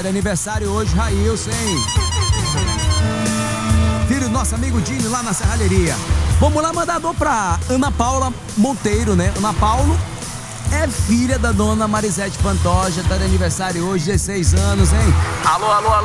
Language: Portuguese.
Tá de aniversário hoje, Railson, hein? Filho do nosso amigo Dini lá na serralheria. Vamos lá, mandador pra Ana Paula Monteiro, né? Ana Paulo é filha da dona Marisete Pantoja, tá de aniversário hoje, 16 anos, hein? Alô, alô, alô.